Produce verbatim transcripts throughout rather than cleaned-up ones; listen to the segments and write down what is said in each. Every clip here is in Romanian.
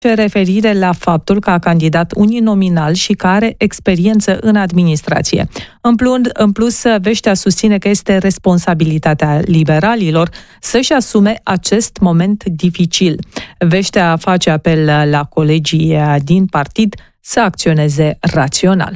referire la faptul că a candidat uninominal și că are experiență în administrație. În plus, în plus, Vestea susține că este responsabilitatea liberalilor să-și asume acest moment dificil. Vestea face apel la colegii din partid să acționeze rațional.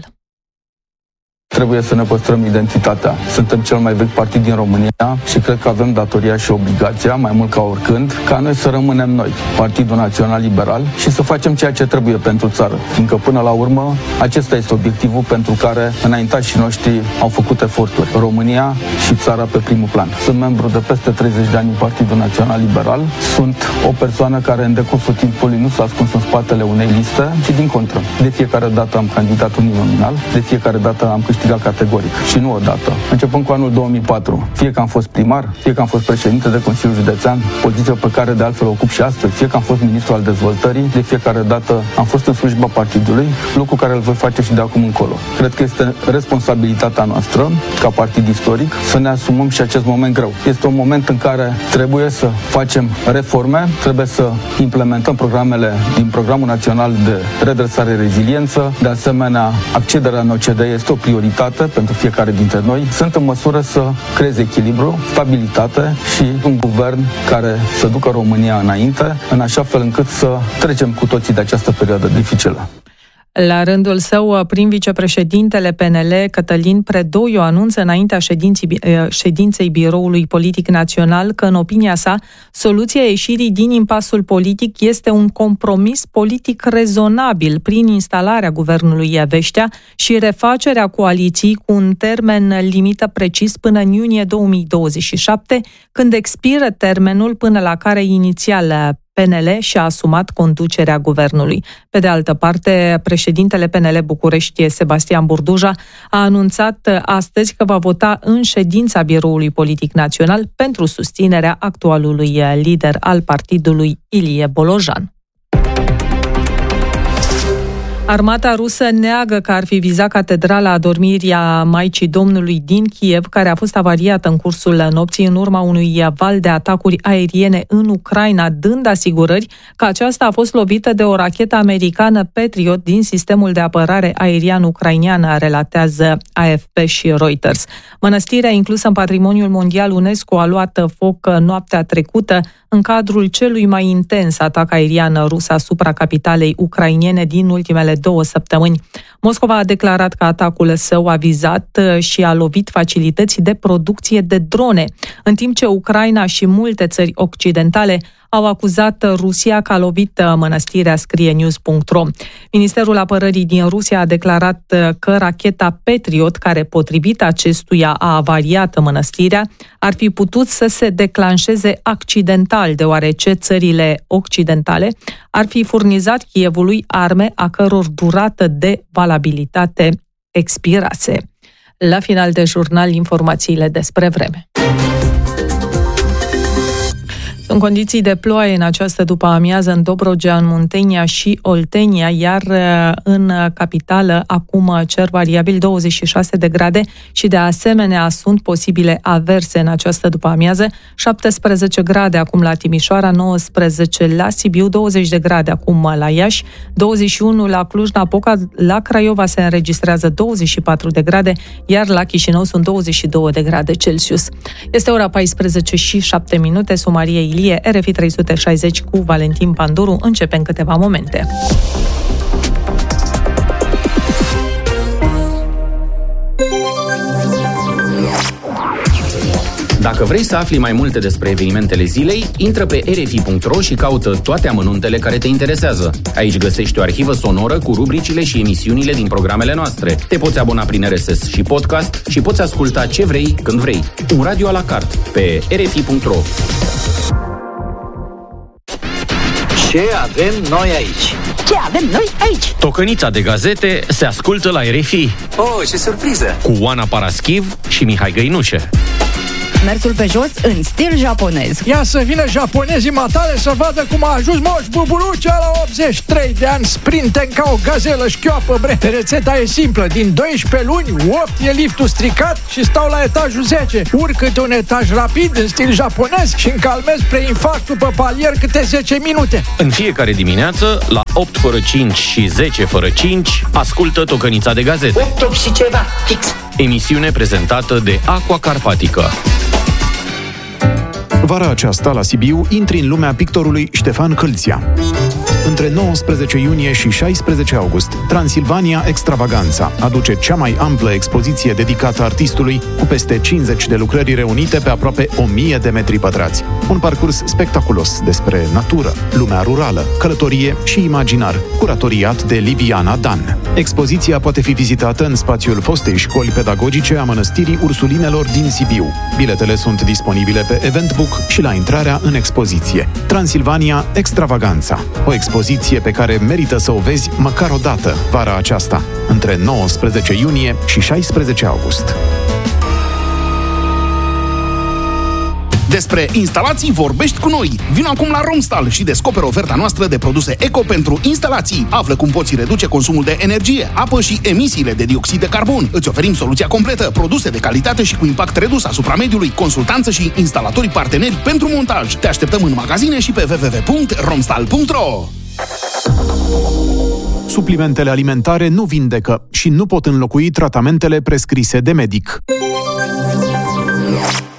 Trebuie să ne păstrăm identitatea. Suntem cel mai vechi partid din România și cred că avem datoria și obligația, mai mult ca oricând, ca noi să rămânem noi, Partidul Național Liberal, și să facem ceea ce trebuie pentru țară. Fiindcă până la urmă, acesta este obiectivul pentru care înaintașii noștri au făcut eforturi. România și țara pe primul plan. Sunt membru de peste treizeci de ani în Partidul Național Liberal. Sunt o persoană care în decursul timpului nu s-a ascuns în spatele unei liste, ci din contră. De fiecare dată am candidat uninominal, de fiecare dată am câștigat categoric și nu odată. Începând cu anul două mii patru, fie că am fost primar, fie că am fost președinte de Consiliul Județean, poziția pe care de altfel o ocup și astăzi, fie că am fost ministru al dezvoltării, de fiecare dată am fost în slujba partidului, lucru care îl voi face și de acum încolo. Cred că este responsabilitatea noastră, ca partid istoric, să ne asumăm și acest moment greu. Este un moment în care trebuie să facem reforme, trebuie să implementăm programele din Programul Național de Redresare Reziliență, de asemenea, accederea în O C D E este o prioritate pentru fiecare dintre noi. Sunt în măsură să creeze echilibru, stabilitate și un guvern care să ducă România înainte, în așa fel încât să trecem cu toții de această perioadă dificilă. La rândul său, prim vicepreședintele P N L, Cătălin Predoiu, anunță înaintea ședinței Biroului Politic Național că, în opinia sa, soluția ieșirii din impasul politic este un compromis politic rezonabil prin instalarea guvernului Vestea și refacerea coaliției cu un termen limită precis până în iunie două mii douăzeci și șapte, când expiră termenul până la care inițial P N L și-a asumat conducerea guvernului. Pe de altă parte, președintele P N L București, Sebastian Burduja, a anunțat astăzi că va vota în ședința Biroului Politic Național pentru susținerea actualului lider al partidului, Ilie Bolojan. Armata rusă neagă că ar fi vizat catedrala Adormirii a Maicii Domnului din Kiev, care a fost avariată în cursul nopții în urma unui val de atacuri aeriene în Ucraina, dând asigurări că aceasta a fost lovită de o rachetă americană Patriot din sistemul de apărare aerian ucrainean, relatează A F P și Reuters. Mănăstirea, inclusă în Patrimoniul Mondial UNESCO, a luat foc noaptea trecută în cadrul celui mai intens atac aerian rus asupra capitalei ucrainene din ultimele două săptămâni. Moscova a declarat că atacul său a vizat și a lovit facilități de producție de drone, în timp ce Ucraina și multe țări occidentale au acuzat Rusia că a lovit mănăstirea, scrie news punct ro. Ministerul Apărării din Rusia a declarat că racheta Patriot, care potrivit acestuia a avariat mănăstirea, ar fi putut să se declanșeze accidental, deoarece țările occidentale ar fi furnizat Kievului arme a căror durată de valabilitate expirase. La final de jurnal, informațiile despre vreme. Sunt condiții de ploaie în această după-amiază în Dobrogea, în Muntenia și Oltenia, iar în capitală acum cer variabil douăzeci și șase de grade și de asemenea sunt posibile averse în această după-amiază, șaptesprezece grade acum la Timișoara, nouăsprezece la Sibiu, douăzeci de grade acum la Iași, douăzeci și unu la Cluj-Napoca, la Craiova se înregistrează douăzeci și patru de grade, iar la Chișinău sunt douăzeci și două de grade Celsius. Este ora paisprezece și șapte minute, Sumarie Ilie, R F I trei sute șaizeci cu Valentin Panduru, începe în câteva momente. Dacă vrei să afli mai multe despre evenimentele zilei, intră pe r f i punct r o și caută toate amănuntele care te interesează. Aici găsești o arhivă sonoră cu rubricile și emisiunile din programele noastre. Te poți abona prin R S S și podcast și poți asculta ce vrei, când vrei. Un radio à la carte pe r f i punct r o. Ce avem noi aici? Ce avem noi aici? Tocănița de gazete se ascultă la R F I. Oh, ce surpriză! Cu Oana Paraschiv și Mihai Găinușe. mersul pe jos în stil japonez. Ia să vină japonezii matale să vadă cum a ajuns Moș Bubulucea la optzeci și trei de ani, sprinten ca o gazelă șchioapă, bre. Rețeta e simplă, din doisprezece luni, opt e liftul stricat și stau la etajul zece. Urcă-te un etaj rapid în stil japonez și încalmez preinfarctul pe palier câte zece minute. În fiecare dimineață, la opt fără cinci și zece fără cinci, ascultă Tocănița de Gazete. opt și ceva, fix. Emisiune prezentată de Aqua Carpatica. Vara aceasta, la Sibiu, intri în lumea pictorului Ștefan Câlția. Între nouăsprezece iunie și șaisprezece august, Transilvania Extravaganța aduce cea mai amplă expoziție dedicată artistului, cu peste cincizeci de lucrări reunite pe aproape o mie de metri pătrați. Un parcurs spectaculos despre natură, lumea rurală, călătorie și imaginar, curatoriat de Liviana Dan. Expoziția poate fi vizitată în spațiul fostei școli pedagogice a Mănăstirii Ursulinelor din Sibiu. Biletele sunt disponibile pe Eventbook și la intrarea în expoziție. Transilvania Extravaganța. O expoziție pe care merită să o vezi măcar o dată vara aceasta, între nouăsprezece iunie și șaisprezece august. Despre instalații vorbești cu noi. Vino acum la Romstal și descoperă oferta noastră de produse eco pentru instalații. Află cum poți reduce consumul de energie, apă și emisiile de dioxid de carbon. Îți oferim soluția completă, produse de calitate și cu impact redus asupra mediului, consultanță și instalatorii parteneri pentru montaj. Te așteptăm în magazine și pe w w w punct romstal punct r o. Suplimentele alimentare nu vindecă și nu pot înlocui tratamentele prescrise de medic.